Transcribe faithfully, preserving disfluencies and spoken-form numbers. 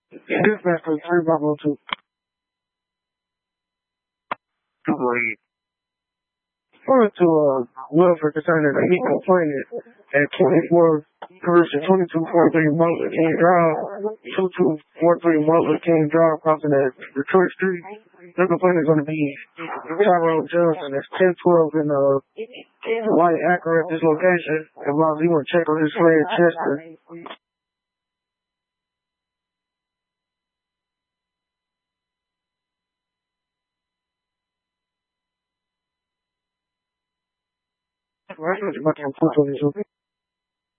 Dispatch for three Bravo two. According to uh, welfare concerning that he complained at twenty-four Commercial twenty-two forty-three Butler King Drive, twenty-two forty-three Butler King Drive, crossing at Detroit Street. Their complaint is going to be Tyrone Johnson. It's ten twelve in uh, White Acre at this location. As long as he want to check on his friend Chester. Right, about to put on his